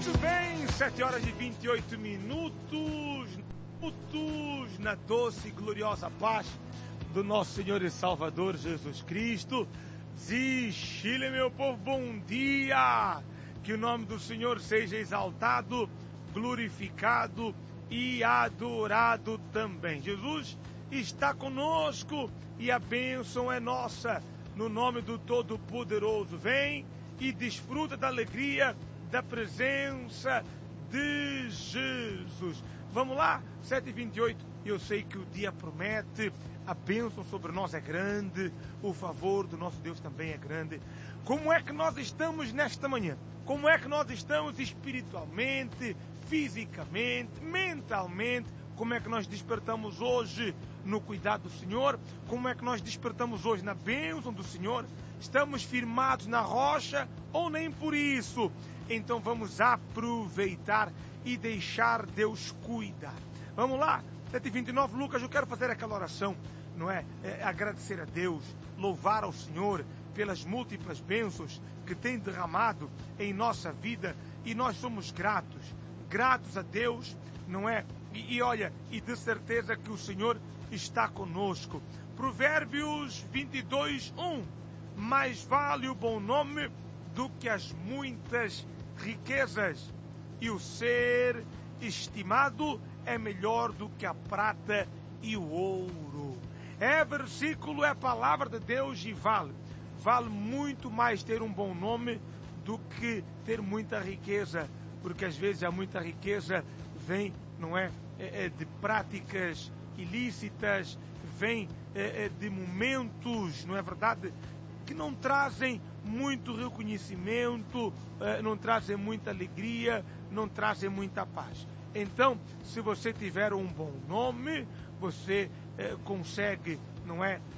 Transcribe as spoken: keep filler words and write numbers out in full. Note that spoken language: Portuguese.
Muito bem, sete horas e vinte e oito minutos, minutos na doce e gloriosa paz do nosso Senhor e Salvador Jesus Cristo. Zi, Chile, meu povo, bom dia! Que o nome do Senhor seja exaltado, glorificado e adorado também. Jesus está conosco e a bênção é nossa. No nome do Todo-Poderoso, vem e desfruta da alegria da presença de Jesus. Vamos lá, sete e vinte e oito. Eu sei que o dia promete, a bênção sobre nós é grande, o favor do nosso Deus também é grande. Como é que nós estamos nesta manhã? Como é que nós estamos espiritualmente, fisicamente, mentalmente? Como é que nós despertamos hoje no cuidado do Senhor? Como é que nós despertamos hoje na bênção do Senhor? Estamos firmados na rocha ou nem por isso? Então vamos aproveitar e deixar Deus cuidar. Vamos lá, sete e vinte e nove, Lucas, eu quero fazer aquela oração, não é? é? Agradecer a Deus, louvar ao Senhor pelas múltiplas bênçãos que tem derramado em nossa vida, e nós somos gratos, gratos a Deus, não é? E, e olha, e de certeza que o Senhor está conosco. Provérbios vinte e dois, um. Mais vale o bom nome do que as muitas riquezas, e o ser estimado é melhor do que a prata e o ouro. É versículo, é palavra de Deus e vale. Vale muito mais ter um bom nome do que ter muita riqueza, porque às vezes a muita riqueza vem, não é, é de práticas ilícitas, vem é, de momentos, não é verdade, que não trazem muito reconhecimento, não trazem muita alegria, não trazem muita paz. Então, se você tiver um bom nome, você consegue, não é,